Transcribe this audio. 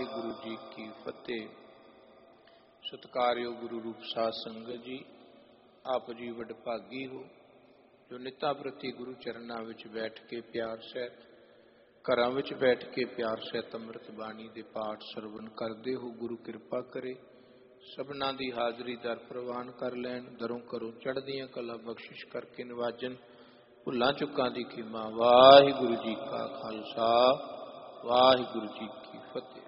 ਵਾਹਿਗੁਰੂ ਜੀ ਕੀ ਫਤਿਹ। ਸਤਿਕਾਰਯੋਗ ਗੁਰੂ ਰੂਪ ਸਾਧ ਸੰਗਤ ਜੀ, ਆਪ ਜੀ ਵਡਭਾਗੀ ਹੋ ਜੋ ਨਿੱਤਾ ਪ੍ਰਤੀ ਗੁਰੂ ਚਰਨਾਂ ਵਿੱਚ ਬੈਠ ਕੇ ਪਿਆਰ ਸਹਿਤ, ਘਰਾਂ ਵਿੱਚ ਬੈਠ ਕੇ ਪਿਆਰ ਸਹਿਤ ਅੰਮ੍ਰਿਤ ਬਾਣੀ ਦੇ ਪਾਠ ਸਰਵਣ ਕਰਦੇ ਹੋ। ਗੁਰੂ ਕਿਰਪਾ ਕਰੇ ਸਭਨਾਂ ਦੀ ਹਾਜ਼ਰੀ ਦਰ ਪ੍ਰਵਾਨ ਕਰ ਲੈਣ, ਦਰੋਂ ਘਰੋਂ ਚੜ੍ਹਦੀਆਂ ਕਲਾ ਬਖਸ਼ਿਸ਼ ਕਰਕੇ ਨਿਵਾਜਨ। ਭੁੱਲਾਂ ਚੁੱਕਾਂ ਦੀ ਖਿਮਾ। ਵਾਹਿਗੁਰੂ ਜੀ ਕਾ ਖਾਲਸਾ, ਵਾਹਿਗੁਰੂ ਜੀ ਕੀ ਫਤਿਹ।